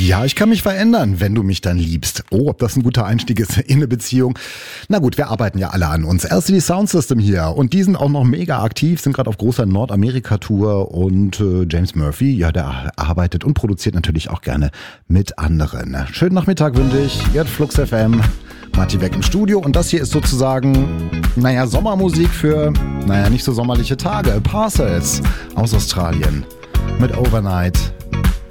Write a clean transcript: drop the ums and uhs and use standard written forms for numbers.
Ja, ich kann mich verändern, wenn du mich dann liebst. Oh, ob das ein guter Einstieg ist in eine Beziehung. Na gut, wir arbeiten ja alle an uns. LCD Soundsystem hier und die sind auch noch mega aktiv, sind gerade auf großer Nordamerika-Tour und James Murphy, ja, der arbeitet und produziert natürlich auch gerne mit anderen. Schönen Nachmittag wünsche ich. Ihr hört Flux FM, Martin Beck im Studio und das hier ist sozusagen, Sommermusik für, nicht so sommerliche Tage. Parcels aus Australien mit Overnight.